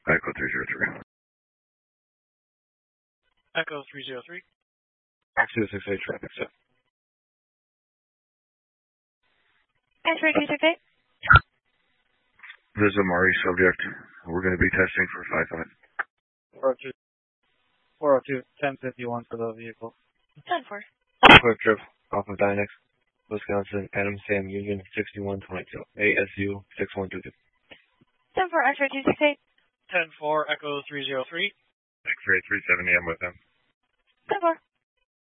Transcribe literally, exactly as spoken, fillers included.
Echo three zero three. Echo three zero three. two six eight traffic set. X-ray two six eight. This is a Mari subject. We're going to be testing for five five. four oh two, ten fifty-one for the vehicle. ten four. Quick trip off of Dynex, Wisconsin, Adam Sam Union sixty-one twenty-two, A S U six one two two. ten four, X-ray two six eight. ten four, Echo three zero three. X-ray three seventy, I'm with them. ten four.